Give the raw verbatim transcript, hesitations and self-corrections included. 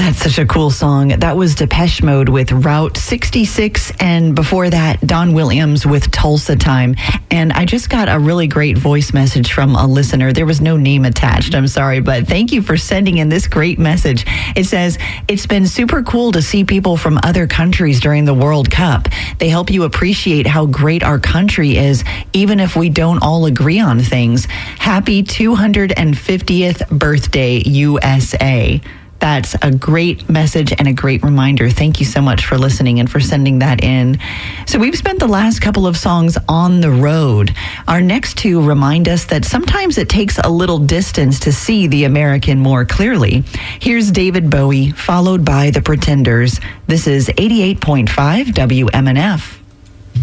That's such a cool song. That was Depeche Mode with Route sixty-six, and before that, Don Williams with Tulsa Time. And I just got a really great voice message from a listener. There was no name attached, I'm sorry, but thank you for sending in this great message. It says, it's been super cool to see people from other countries during the World Cup. They help you appreciate how great our country is, even if we don't all agree on things. Happy two hundred fiftieth birthday, U S A. That's a great message and a great reminder. Thank you so much for listening and for sending that in. So we've spent the last couple of songs on the road. Our next two remind us that sometimes it takes a little distance to see the American more clearly. Here's David Bowie, followed by The Pretenders. This is eighty-eight point five W M N F.